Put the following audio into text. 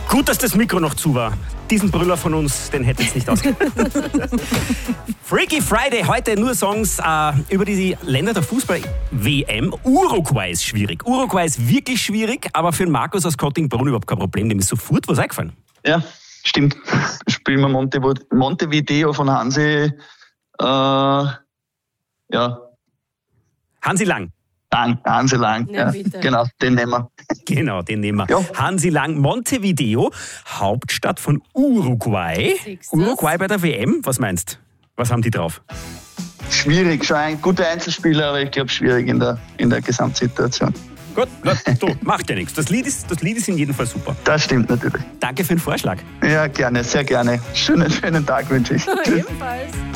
Gut, dass das Mikro noch zu war. Diesen Brüller von uns, den hätte es nicht ausgegeben. Freaky Friday, heute nur Songs über die Länder der Fußball-WM. Uruguay ist schwierig. Uruguay ist wirklich schwierig, aber für den Markus aus Kottingbrunn überhaupt kein Problem. Dem ist sofort was eingefallen. Ja, stimmt. Spielen wir Montevideo von Hansi. Hansi Lang. Hansi Lang. Ja, genau, den nehmen wir. Genau, den nehmen wir. Ja. Hansi Lang, Montevideo, Hauptstadt von Uruguay. Uruguay bei der WM, was meinst du? Was haben die drauf? Schwierig, schon ein guter Einzelspieler, aber ich glaube schwierig in der Gesamtsituation. Gut, du, macht ja nichts. Das Lied ist in jedem Fall super. Das stimmt natürlich. Danke für den Vorschlag. Ja, gerne, sehr gerne. Schönen Tag wünsche ich. Ebenfalls.